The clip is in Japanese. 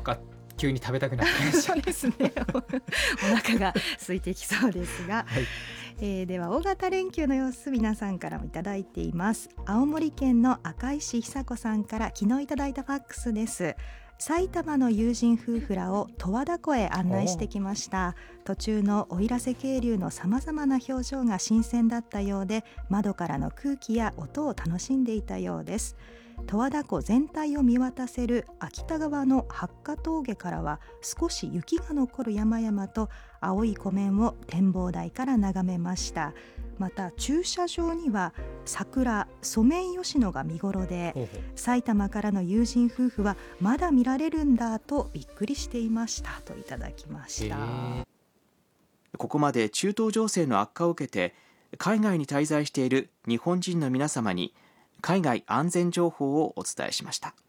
か急に食べたくなってきましたそうですねお腹が空いてきそうですが、では大型連休の様子皆さんからもいただいています。青森県の赤石久子さんから昨日いただいたファックスです。埼玉の友人夫婦らを十和田湖へ案内してきました。途中の奥入瀬渓流のさまざまな表情が新鮮だったようで、窓からの空気や音を楽しんでいたようです。十和田湖全体を見渡せる秋田川の八ヶ峠からは少し雪が残る山々と青い湖面を展望台から眺めました。また駐車場には桜ソメイヨシノが見頃で、埼玉からの友人夫婦はまだ見られるんだとびっくりしていましたといただきました。 ここまで中東情勢の悪化を受けて海外に滞在している日本人の皆様に海外安全情報をお伝えしました。